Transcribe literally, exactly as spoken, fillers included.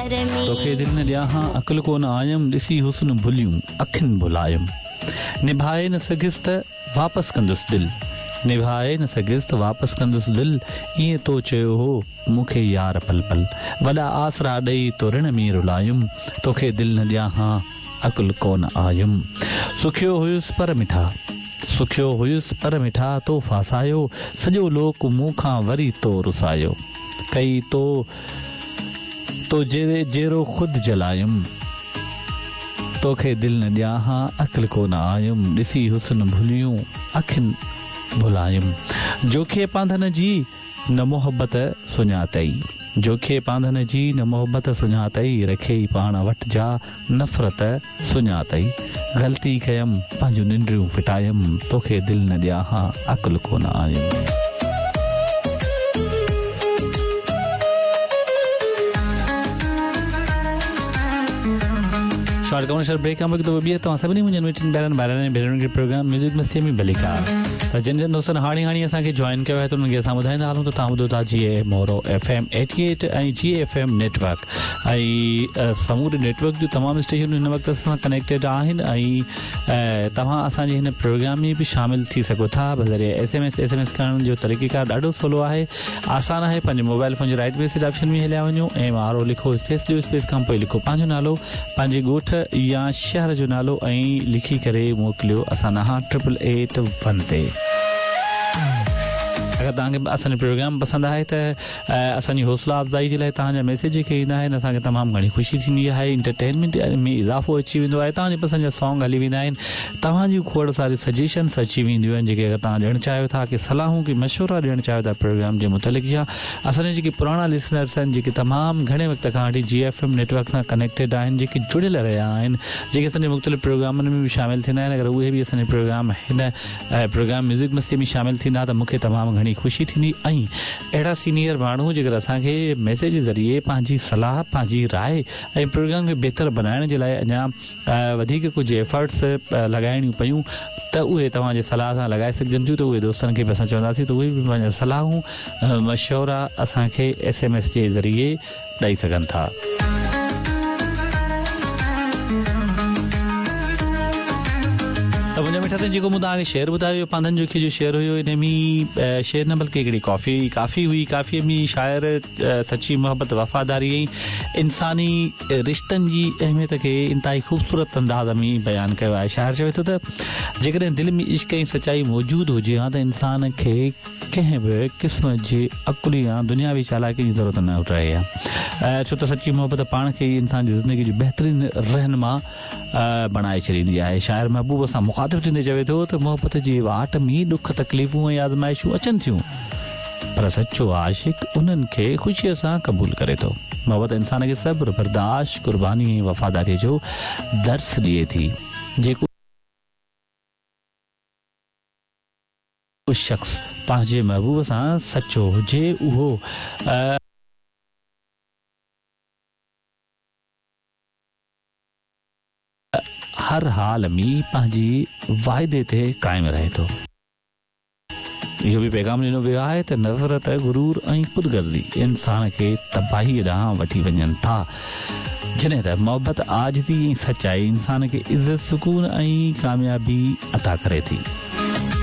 तोखे दिल न ॾियां अकुल कोन आयमि ॾिसी हुस्न भुलियूं अखियुनि भुलायमि निभाए न सघिस त वापसि कंदुसि दिलि निभाए न सघिस त वापसि कंदुसि दिलि ईअं तो चयो हो मूंखे यार पल पल वॾा आसरा ॾेई तो ऋण में रुलायुमि तोखे दिल न ॾियां अकुल कोन आयुमि सुखियो हुयुसि पर मिठा सुखियो हुयुसि पर मिठा तो फासायो सॼो लोक मूं खां वरी तो रुसायो कई तो तो जहिड़े जहिड़ो ख़ुदि जलायुमि तोखे दिल न ॾियां अकुल कोन आयुमि ॾिसी हुस्न भुलियूं अखियुनि भुलायुमि जोखे पांधन जी न मोहबत सुञातई जोखे पांधन जी न मोहबत सुञातई रखे पाण वटि जा नफ़रत सुञातई ग़लती कयमि पंहिंजूं निंड्रियूं फिटायमि तोखे दिल न ॾियां अकुल कोन आयुमि शॉर्ट कमर्शियल ब्रेक खां पोइ ॿिए तव्हां सभिनी मुंहिंजे मीटिंग ॿारनि ॿारनि भेनरुनि खे प्रोग्राम म्यूज़िक मस्ती में भलिका त जिन जिन दोस्तनि हाणे हाणे असांखे जॉइन कयो आहे त उन्हनि खे असां ॿुधाईंदा हलूं त तव्हां ॿुधो था जी ए मोरो एफ एम एटी एट ऐं जी एफ एम नेटवर्क ऐं समूरे नेटवर्क जूं तमामु स्टेशनूं हिन वक़्तु सां कनेक्टेड आहिनि ऐं तव्हां असांजे हिन प्रोग्राम में बि शामिलु थी सघो था बज़रिए S M S S M S करण जो तरीक़ेकार ॾाढो सवलो आहे आसान आहे पंहिंजे मोबाइल फोन जे राइट बेसिड ऑप्शन में हलिया वञो ऐं आरो लिखो स्पेस जो स्पेस खां पोइ लिखो पंहिंजो नालो पंहिंजे ॻोठ या शहर जो नालो ऐं लिखी करे मोकिलियो असां नहा ट्रिपल एट वन ते अगरि तव्हांखे असांजो प्रोग्राम पसंदि आहे त असांजी हौसला अफ़ज़ाई जे लाइ तव्हांजा मैसेज जेके ईंदा आहिनि असांखे तमामु घणी ख़ुशी थींदी आहे इंटरटेनमेंट में इज़ाफ़ो अची वेंदो आहे तव्हांजे पसंदि जा सॉन्ग हली वेंदा आहिनि तव्हांजूं खोड़ सारी सजेशन्स अची वेंदियूं आहिनि जेके अगरि तव्हां ॾियणु चाहियो था की सलाहूं की मशवरा ॾियणु चाहियो था प्रोग्राम जे मुतलिक़ या असांजा जेके पुराणा लिसनर्स आहिनि जेके तमामु घणे वक़्त खां वठी जी एफ एम नेटवर्क सां कनेक्टेड आहिनि जेके जुड़ियल रहिया आहिनि जेके असांजे मुख़्तलिफ़ प्रोग्रामनि में बि शामिलु थींदा आहिनि अगरि उहे बि असांजे प्रोग्राम हिन प्रोग्राम म्यूज़िक मस्ती में शामिलु थींदा त मूंखे तमामु घणी ख़ुशी थींदी ऐं अहिड़ा सीनियर माण्हू जेकर असांखे मैसेज जे ज़रिए पंहिंजी सलाह पंहिंजी राय ऐं प्रोग्राम खे बहितर बनाइण जे लाइ अञा वधीक कुझु एफर्ट्स लॻाइणियूं पयूं त उहे तव्हांजे सलाह सां लॻाए सघजनि थियूं त उहे दोस्तनि खे बि असां चवंदासीं त उहे बि पंहिंजा सलाहूं मशवरा असांखे एस एम एस जे ज़रिए ॾेई सघनि था त मुंहिंजे मिठा जेको मूं तव्हांखे शेयर ॿुधायो पांधन जोखी जो शेयर हुयो इन में शेयर न बल्कि हिकिड़ी कॉफ़ी काफ़ी हुई काफ़ीअ में शाइर सची मोहबत वफ़ादारी ऐं इंसानी रिश्तनि जी अहमियत खे इंतिहाई ख़ूबसूरत अंदाज़ में बयानु कयो आहे शाइर चवे थो त जेकॾहिं दिलि में इश्क ऐं सचाई मौजूदु हुजे हा त इंसान खे कंहिं बि क़िस्म जे अकुली या दुनियावी चालाकी जी ज़रूरत न रहे आहे छो त सची मोहबत पाण खे इंसान जी ज़िंदगी जी बहितरीन रहनुमा बणाए छॾींदी आहे शाइर महबूब सां मुखातिब थींदे चवे थो त मोहबत जी वाट में ॾुख तकलीफ़ूं ऐं आज़माइशूं अचनि थियूं पर सचो आशिक़ उन्हनि खे ख़ुशीअ सां क़बूल करे थो मोहबत इंसान खे सब्र बर्दाश्त क़ुर्बानी ऐं वफ़ादारीअ जो दर्स ॾिए थी जेको शख़्स पंहिंजे महबूब सां सचो हुजे उहो हर हाल में पंहिंजी वाइदे ते क़ाइमु रहे थो इहो बि पैगाम ॾिनो वियो आहे त नफ़रत गुरूर ऐं ख़ुदगर्ज़ी इंसान खे तबाही ॾांहुं वठी वञनि था जॾहिं त मोहबत आजिज़ी ऐं सचाई इंसान खे इज़त सुकून ऐं कामयाबी अता करे थी